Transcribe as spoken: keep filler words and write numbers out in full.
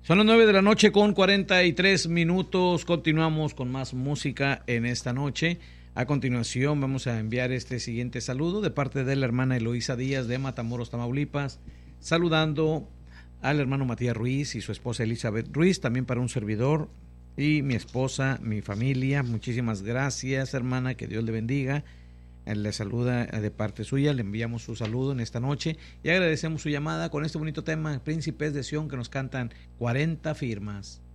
Son las nueve de la noche con cuarenta y tres minutos. Continuamos con más música en esta noche. A continuación vamos a enviar este siguiente saludo de parte de la hermana Eloísa Díaz de Matamoros, Tamaulipas, saludando al hermano Matías Ruiz y su esposa Elizabeth Ruiz, también para un servidor y mi esposa, mi familia. Muchísimas gracias, hermana, que Dios le bendiga. Él le saluda de parte suya, le enviamos su saludo en esta noche y agradecemos su llamada con este bonito tema, Príncipes de Sion, que nos cantan cuarenta firmas.